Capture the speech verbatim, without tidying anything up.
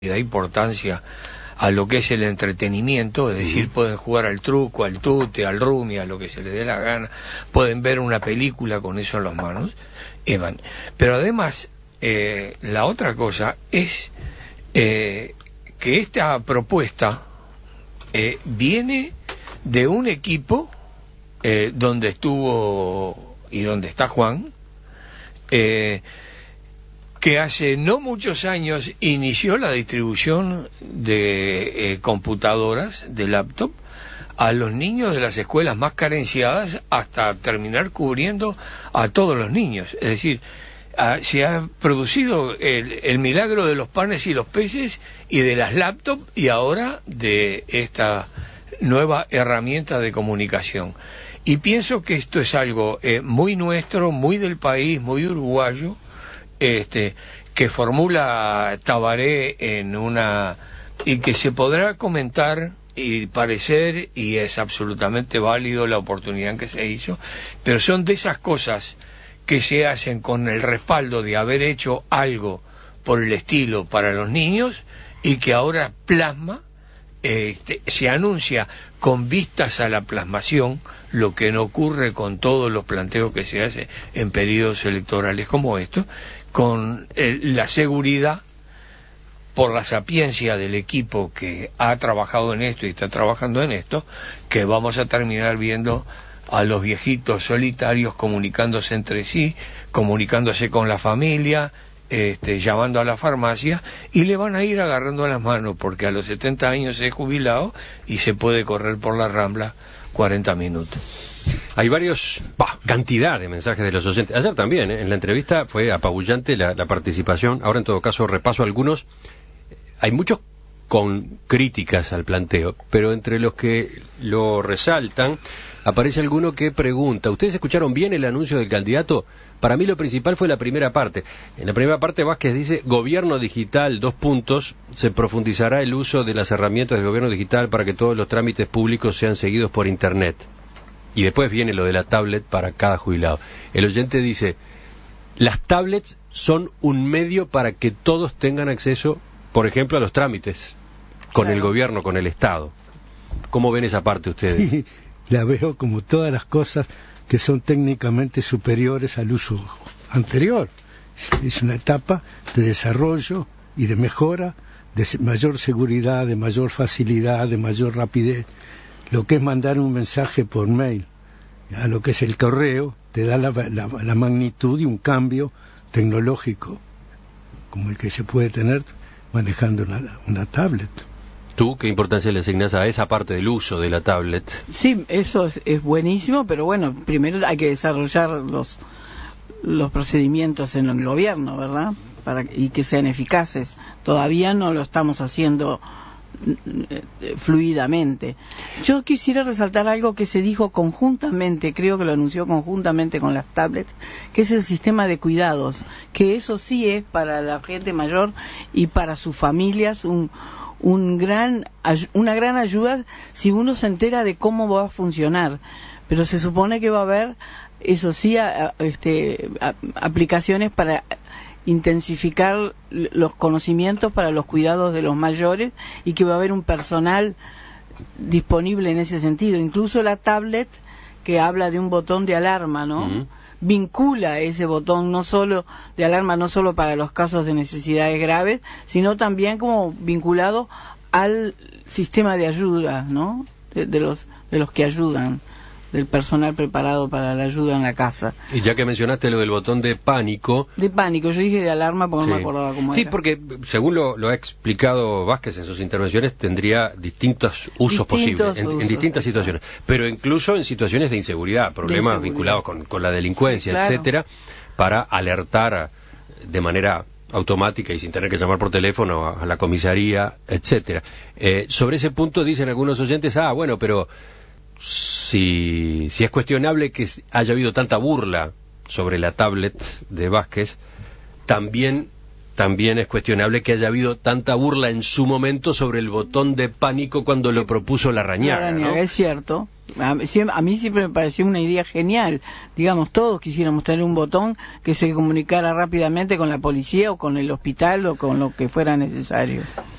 da importancia a lo que es el entretenimiento, es decir, uh-huh. pueden jugar al truco, al tute, al rumi, a lo que se les dé la gana, pueden ver una película con eso en las manos, Evan. Pero además, eh, la otra cosa es eh, que esta propuesta eh, viene de un equipo eh, donde estuvo y donde está Juan, eh, que hace no muchos años inició la distribución de eh, computadoras, de laptop, a los niños de las escuelas más carenciadas hasta terminar cubriendo a todos los niños. Es decir, a, se ha producido el, el milagro de los panes y los peces y de las laptops y ahora de esta nueva herramienta de comunicación. Y pienso que esto es algo eh, muy nuestro, muy del país, muy uruguayo, Este, que formula Tabaré en una y que se podrá comentar y parecer, y es absolutamente válido la oportunidad en que se hizo, pero son de esas cosas que se hacen con el respaldo de haber hecho algo por el estilo para los niños y que ahora plasma, este, se anuncia con vistas a la plasmación, lo que no ocurre con todos los planteos que se hacen en periodos electorales como estos, con eh, la seguridad, por la sapiencia del equipo que ha trabajado en esto y está trabajando en esto, que vamos a terminar viendo a los viejitos solitarios comunicándose entre sí, comunicándose con la familia, este, llamando a la farmacia, y le van a ir agarrando las manos, porque a los setenta años es jubilado y se puede correr por la Rambla cuarenta minutos. Hay varios, bah, cantidad de mensajes de los oyentes. Ayer también, ¿eh? En la entrevista fue apabullante la, la participación. Ahora, en todo caso, repaso algunos. Hay muchos con críticas al planteo, pero entre los que lo resaltan, aparece alguno que pregunta: ¿ustedes escucharon bien el anuncio del candidato? Para mí lo principal fue la primera parte. En la primera parte Vázquez dice: gobierno digital, dos puntos, se profundizará el uso de las herramientas del gobierno digital para que todos los trámites públicos sean seguidos por internet. Y después viene lo de la tablet para cada jubilado. El oyente dice: las tablets son un medio para que todos tengan acceso, por ejemplo, a los trámites con claro. el gobierno, con el Estado. ¿Cómo ven esa parte ustedes? Sí, la veo como todas las cosas que son técnicamente superiores al uso anterior. Es una etapa de desarrollo y de mejora, de mayor seguridad, de mayor facilidad, de mayor rapidez. Lo que es mandar un mensaje por mail a lo que es el correo, te da la, la, la magnitud de un cambio tecnológico como el que se puede tener manejando una, una tablet. ¿Tú qué importancia le asignas a esa parte del uso de la tablet? Sí, eso es, es buenísimo, pero bueno, primero hay que desarrollar los, los procedimientos en el gobierno, ¿verdad? Para, y que sean eficaces. Todavía no lo estamos haciendo fluidamente. Yo quisiera resaltar algo que se dijo conjuntamente, creo que lo anunció conjuntamente con las tablets, que es el sistema de cuidados, que eso sí es para la gente mayor y para sus familias un, un gran, una gran ayuda si uno se entera de cómo va a funcionar, pero se supone que va a haber, eso sí, a, a, este, a, aplicaciones para intensificar los conocimientos para los cuidados de los mayores y que va a haber un personal disponible en ese sentido. Incluso la tablet, que habla de un botón de alarma, ¿no? Uh-huh. Vincula ese botón no solo de alarma, no solo para los casos de necesidades graves, sino también como vinculado al sistema de ayuda, ¿no? De, de los de los que ayudan, del personal preparado para la ayuda en la casa. Y ya que mencionaste lo del botón de pánico... De pánico, yo dije de alarma porque sí. no me acordaba cómo sí, era. Sí, porque según lo, lo ha explicado Vázquez en sus intervenciones, tendría distintos usos distintos posibles, en, usos, en distintas situaciones. Pero incluso en situaciones de inseguridad, problemas de inseguridad. vinculados con, con la delincuencia, sí, claro. etcétera, para alertar de manera automática y sin tener que llamar por teléfono a, a la comisaría, etcétera. Eh, sobre ese punto dicen algunos oyentes: ah, bueno, pero... Si, si es cuestionable que haya habido tanta burla sobre la tablet de Vázquez, también, también es cuestionable que haya habido tanta burla en su momento sobre el botón de pánico cuando lo propuso Larrañaga, ¿no? Es cierto. A, a mí siempre me pareció una idea genial. Digamos, todos quisiéramos tener un botón que se comunicara rápidamente con la policía o con el hospital o con lo que fuera necesario.